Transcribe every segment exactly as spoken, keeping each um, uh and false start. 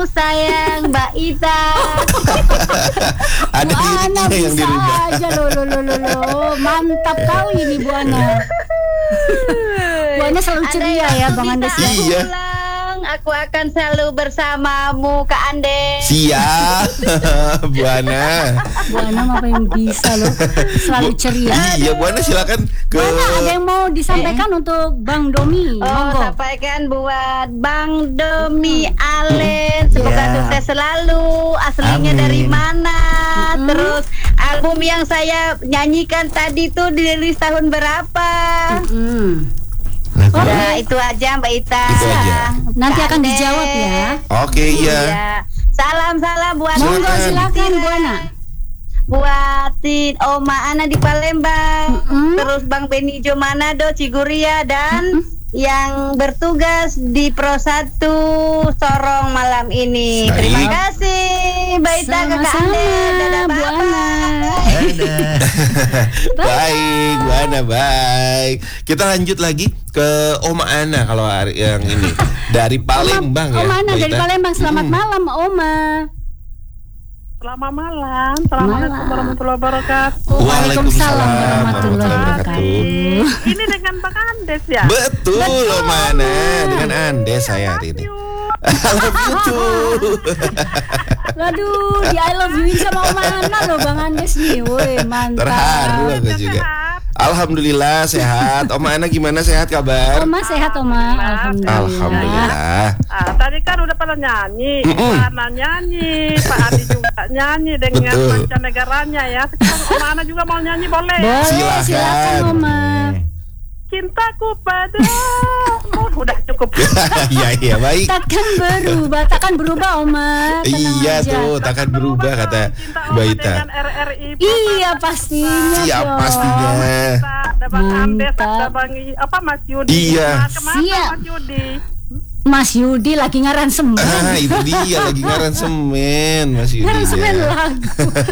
sayang Mbak Ita. Ada Bu Ana liriknya yang bisa dirubah. aja loh, loh, loh, loh, loh. Mantap kali ini Bu Ana. Bu Ana selalu ceria ya Bang Andes ya. Iya. Pulang, aku akan selalu bersamamu Kak Andes. Siap, Bu Ana. Bu Ana apa yang bisa loh, selalu Bu- ceria. Iya, Bu Ana silakan ke. Bu Ana ada yang mau disampaikan untuk Bang Domi? Oh, Monggo. sampaikan buat Bang Domi Allen. Semoga Ya. sukses selalu. Aslinya Amin. dari mana? Mm-mm. Terus album yang saya nyanyikan tadi tuh dirilis tahun berapa? Hmm. Lagu- Nah, itu aja Mbak Ita. Itu aja. Nanti Kak akan Andes. dijawab ya. Oke, iya. Salam-salam buat Monggo Silakan. silakan Bu Ana. Buatin Oma Ana di Palembang. Mm-mm. Terus Bang Benijo Manado Ciguria dan yang bertugas di Pro satu Sorong malam ini. Baik. Terima kasih Mbak Ita, Kakak Sama-sama, Andes. Dadah, Bu bye-bye. Ana. Dadah. Baik, Bu Ana, baik. Kita lanjut lagi ke Oma Ana kalau hari yang ini dari Palembang ya. Oma Ana Mbak dari Ita. Palembang. Selamat Mm-mm. malam Oma. Selamat malam. Assalamualaikum Malam. warahmatullahi wabarakatuh. Waalaikumsalam warahmatullahi wabarakatuh. wabarakatuh. Ini dengan Bang Andes ya? Betul, Oma Ana. Dengan Andes saya hari ini. I love you too. Waduh, di I love you sama Oma Ana loh Bang Andes nih. Woi, mantap. Terharu aku juga. Alhamdulillah sehat. Oma Ana gimana, sehat kabar? Oma sehat Oma. Alhamdulillah. Alhamdulillah. Ah, tadi kan udah pada nyanyi, Mm-mm. Pak Ana nyanyi, Pak Adi juga nyanyi dengan Betul. mancanegaranya ya. Sekarang Om Ana juga mau nyanyi boleh? Boleh, Silakan. silakan Oma. Cintaku padamu. Udah cukup. Iya, iya, baik. Takkan berubah, takkan berubah Oma. Tenang Iya aja. tuh, takkan berubah kata Cinta Mbak Oma Ita. dengan R R I. Iya pastinya. Siap dong. pastinya. Ada Bang Andes, Mantap. ada Bang I- apa Mas Yudi. Iya. Nah, kemana Siap. Mas Yudi? Mas Yudi lagi ngaransemen. Ah, itu dia lagi ngaransemen Mas Yudi. Ngaransemen ya. lagu.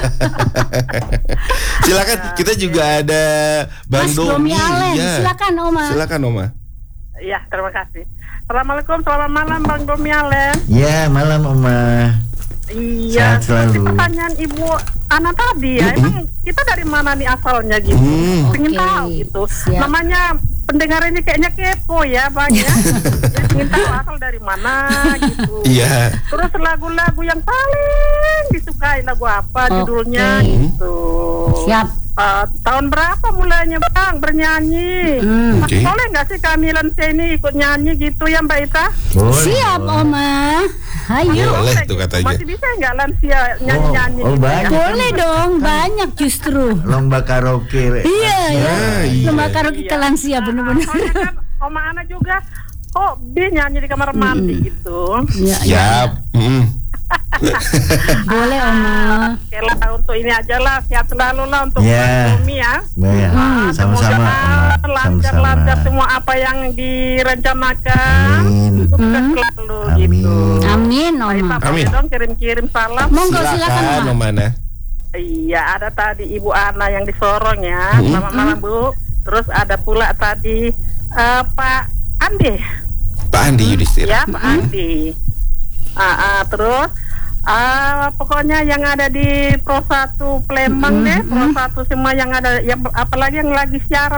Silakan, kita juga ada Bang Mas Domi. Domi Allen, Ya. silakan Oma. Silakan Oma. Iya, terima kasih. Assalamualaikum, selamat malam Bang Domi Allen. Ya, malam Oma. Iya, Sehat selalu. seperti pertanyaan Ibu Ana tadi ya, Mm-mm. emang kita dari mana nih asalnya gitu? Hmm. Pengen Oke, tahu gitu. siap. Namanya pendengar ini kayaknya kepo ya Bang ya. Ya, pengen tahu asal dari mana gitu. Iya. Terus lagu-lagu yang paling disukai lagu apa Oke. judulnya gitu. Siap. Eh, tahun berapa mulainya Bang bernyanyi? Hmm. Oke. Boleh nggak sih kami Lansia ini ikut nyanyi gitu ya Mbak Ita? Boleh, Siap boleh. Oma. Ayo. Boleh tuh katanya. Masih bisa nggak Lansia nyanyi-nyanyi? Oh, oh, gitu ya? banyak. Boleh dong, banyak justru. Lomba karaoke. Iya ya. Ah, iya. Lomba karaoke Iya. lansia bener-bener. Soalnya kan Oma Ana juga hobi nyanyi di kamar mandi gitu. Iya, iya. Siap. Mm. Boleh Oma. Oke lah untuk ini aja lah, sehat selalu lah untuk Ya. Bang Domi ya. Ya, Hmm. sama-sama Oma. Semoga lancar-lancar Sama-sama. semua apa yang direncanakan. Amin. Sukses Hmm. selalu Amin. gitu. Amin Pak Oma. Ita, Amin. boleh dong kirim-kirim salam. Monggo silakan Silakan Oma. Oma Ana. Iya, ada tadi Ibu Ana yang di Sorong ya. Mm-mm. Selamat malam Bu. Terus ada pula tadi eh, Pak Andi. Pak Andi Yudhistira. Ya, Pak Andi. Ah, ah, terus ah, pokoknya yang ada di Pro satu Palembang deh, Pro satu semua yang ada, yang apalagi yang lagi siaran